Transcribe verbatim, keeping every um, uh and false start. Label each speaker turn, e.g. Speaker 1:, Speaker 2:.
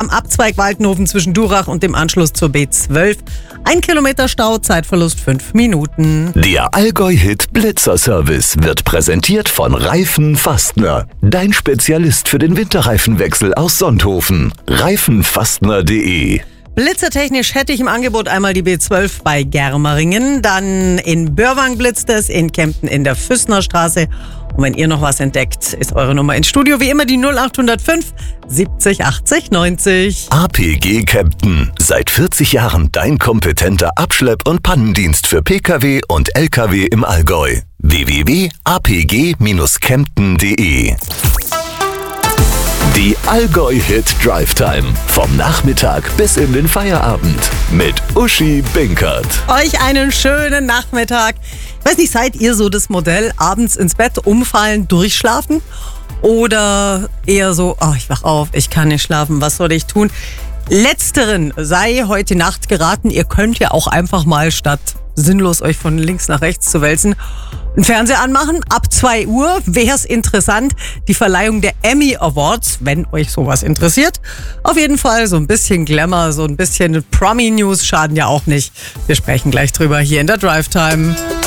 Speaker 1: am Abzweig Walkenhofen zwischen Durach und dem Anschluss zur B zwölf. Ein Kilometer Stau, Zeitverlust fünf Minuten.
Speaker 2: Der Allgäu-Hit Blitzer-Service wird präsentiert von Reifen Fastner. Dein Spezialist für den Winterreifenwechsel aus Sonthofen. reifenfastner punkt de.
Speaker 1: Blitzertechnisch hätte ich im Angebot einmal die B zwölf bei Germeringen, dann in Börwang blitzt es, in Kempten in der Füßnerstraße. Und wenn ihr noch was entdeckt, ist eure Nummer ins Studio wie immer die null acht null fünf siebzig achtzig neunzig.
Speaker 2: A P G Kempten. Seit vierzig Jahren dein kompetenter Abschlepp- und Pannendienst für Pkw und Lkw im Allgäu. w w w punkt a p g dash kempten punkt de. Die Allgäu-Hit Drive Time. Vom Nachmittag bis in den Feierabend. Mit Uschi Binkert.
Speaker 1: Euch einen schönen Nachmittag. Ich weiß nicht, seid ihr so das Modell, abends ins Bett umfallen, durchschlafen? Oder eher so, oh, ich wach auf, ich kann nicht schlafen, was soll ich tun? Letzteren sei heute Nacht geraten. Ihr könnt ja auch einfach mal, statt sinnlos euch von links nach rechts zu wälzen, einen Fernseher anmachen. Ab zwei Uhr wäre es interessant. Die Verleihung der Emmy Awards, wenn euch sowas interessiert. Auf jeden Fall so ein bisschen Glamour, so ein bisschen Promi-News schaden ja auch nicht. Wir sprechen gleich drüber hier in der Drive Time.